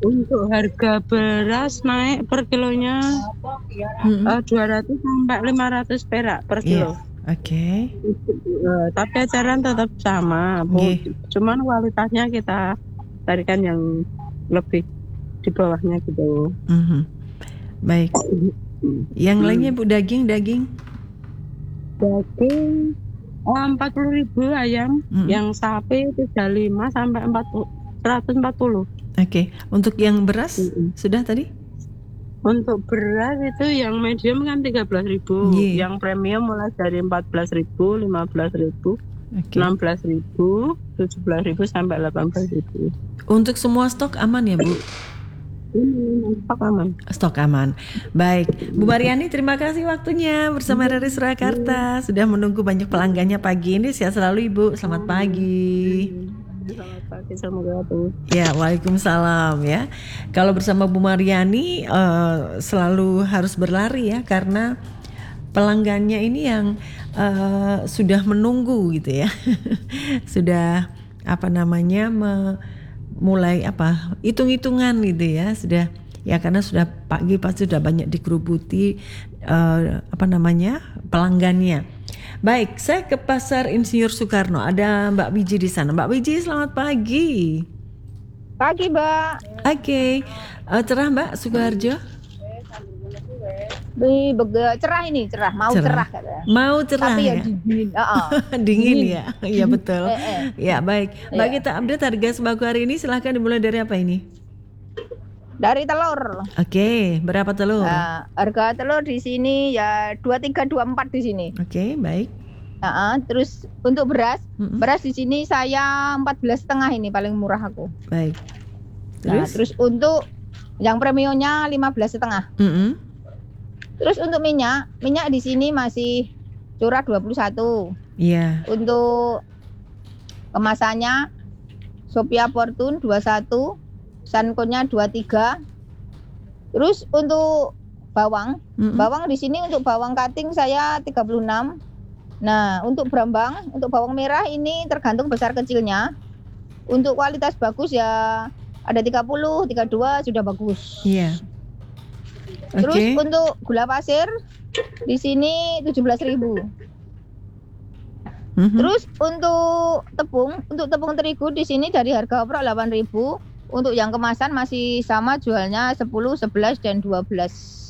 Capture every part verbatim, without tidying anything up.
Untuk harga beras naik per kilonya Mm-mm. uh, dua ratus sampai lima ratus perak per Iya, kilo. oke. Uh, tapi eceran tetap sama, Bu. Nggih. Cuman kualitasnya kita carikan yang lebih di bawahnya gitu. Mhm. Baik. Yang lainnya Bu, daging, daging. Daging oh, empat puluh ribu ayam, Mm-mm. yang sapi tiga puluh lima sampai empat puluh, seratus empat puluh. Oke, untuk yang beras Mm-mm. sudah tadi? Untuk beras itu yang medium kan tiga belas ribu, Nggih. yang premium mulai dari empat belas ribu, lima belas ribu, Oke. enam belas ribu, tujuh belas ribu sampai delapan belas ribu. Untuk semua stok aman ya, Bu? Ini stok aman. Stok aman. Baik, Bu Mariani, terima kasih waktunya bersama dari Surakarta. Sudah menunggu banyak pelanggannya pagi ini. Sehat selalu Ibu. Selamat pagi. Selamat pagi, assalamualaikum. Ya, waalaikumsalam ya. Kalau bersama Bu Mariani uh, selalu harus berlari ya, karena pelanggannya ini yang uh, sudah menunggu gitu ya. Sudah apa namanya me, mulai apa hitung-hitungan gitu ya, sudah ya, karena sudah pagi pasti sudah banyak dikerubuti uh, apa namanya pelanggannya. Baik, saya ke Pasar Insinyur Soekarno. Ada Mbak Wiji di sana. Mbak Wiji, selamat pagi. Pagi, Mbak. Oke, okay. uh, cerah Mbak Sukoharjo? Ini bega, cerah ini, cerah. Mau cerah, cerah katanya. Mau cerah. Tapi ya, ya dingin. Uh-uh. dingin, dingin ya, iya betul. eh, eh. Ya baik, Mbak ya. Kita update harga sembako hari ini. Silahkan dimulai dari apa ini? Dari telur. Oke, okay. Berapa telur? Nah, harga telur di sini ya dua tiga dua empat di sini. Oke, okay, baik. Nah, terus untuk beras, mm-hmm. beras di sini saya empat belas setengah ini paling murah aku. Baik. Terus? Nah, terus untuk yang premiumnya lima belas setengah. Mm-hmm. Terus untuk minyak, minyak di sini masih curah dua puluh satu. Iya. Yeah. Untuk kemasannya Sophia Fortune dua puluh satu. Sankonya dua puluh tiga. Terus untuk bawang, mm-hmm. bawang di sini untuk bawang cutting saya tiga puluh enam. Nah, untuk brambang, untuk bawang merah ini tergantung besar kecilnya. Untuk kualitas bagus ya ada tiga puluh, tiga puluh dua sudah bagus. Iya. Yeah. Terus okay. Untuk gula pasir di sini tujuh belas ribu. Mm-hmm. Terus untuk tepung, untuk tepung terigu di sini dari harga oprok delapan ribu. Untuk yang kemasan masih sama jualnya sepuluh, sebelas, dan dua belas.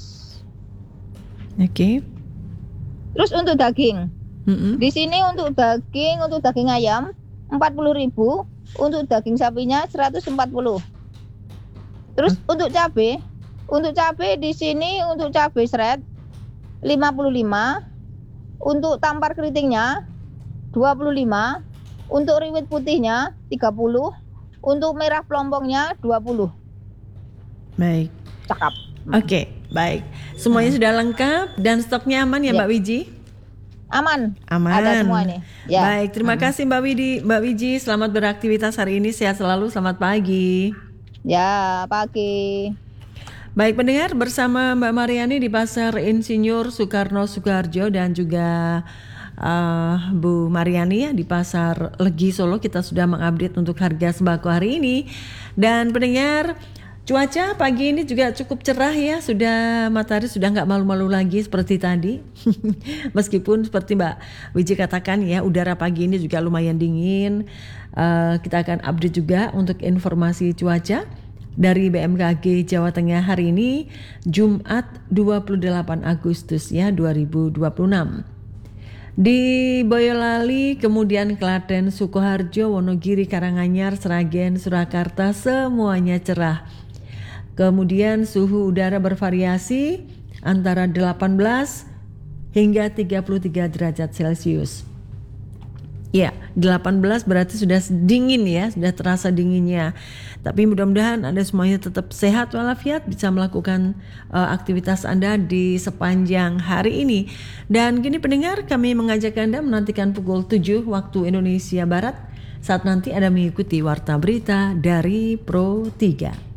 Oke. Okay. Terus untuk daging. Mm-hmm. Di sini untuk daging, untuk daging ayam empat puluh ribu. Untuk daging sapinya seratus empat puluh. Terus huh? Untuk cabai. Untuk cabai di sini untuk cabai seret lima puluh lima. Untuk tampar keritingnya dua puluh lima. Untuk riwit putihnya tiga puluh. Untuk merah pelompongnya dua puluh. Baik. Cakep. Oke, okay, baik. Semuanya hmm. sudah lengkap dan stoknya aman ya, ya. Mbak Wiji? Aman. Aman. Ada semua ini. Ya. Baik, terima hmm. kasih Mbak Widi, Mbak Wiji. Selamat beraktivitas hari ini. Sehat selalu. Selamat pagi. Ya, pagi. Baik pendengar, bersama Mbak Mariani di Pasar Insinyur Soekarno Soekoharjo dan juga Uh, Bu Mariani ya di Pasar Legi Solo. Kita sudah mengupdate untuk harga sembako hari ini. Dan pendengar, cuaca pagi ini juga cukup cerah ya. Sudah matahari sudah nggak malu-malu lagi seperti tadi. Meskipun seperti Mbak Wiji katakan ya, udara pagi ini juga lumayan dingin. uh, Kita akan update juga untuk informasi cuaca dari B M K G Jawa Tengah hari ini, Jumat dua puluh delapan Agustus ya dua ribu dua puluh enam. Di Boyolali, kemudian Klaten, Sukoharjo, Wonogiri, Karanganyar, Sragen, Surakarta semuanya cerah. Kemudian suhu udara bervariasi antara delapan belas hingga tiga puluh tiga derajat Celcius. Ya, delapan belas berarti sudah dingin ya, sudah terasa dinginnya. Tapi mudah-mudahan Anda semuanya tetap sehat walafiat, bisa melakukan uh, aktivitas Anda di sepanjang hari ini. Dan gini pendengar, kami mengajak Anda menantikan pukul tujuh waktu Indonesia Barat saat nanti Anda mengikuti Warta Berita dari Pro tiga.